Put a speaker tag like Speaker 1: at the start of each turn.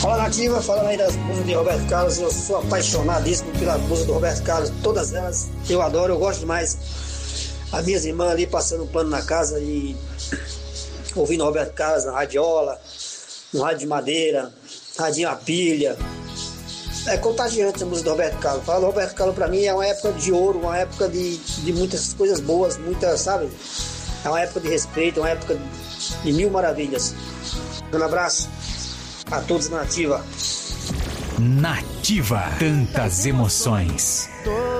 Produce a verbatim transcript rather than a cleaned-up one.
Speaker 1: Fala Nativa, falando aí das músicas de Roberto Carlos. Eu sou apaixonadíssimo pela música do Roberto Carlos, todas elas eu adoro, eu gosto demais. As minhas irmãs ali passando pano na casa e ouvindo Roberto Carlos na radiola, no rádio de madeira, radinho a pilha. É contagiante a música do Roberto Carlos. Fala do Roberto Carlos, pra mim é uma época de ouro, uma época de, de muitas coisas boas, muitas, sabe? É uma época de respeito, uma época de mil maravilhas. Um abraço a todos na Nativa.
Speaker 2: Nativa, tantas emoções.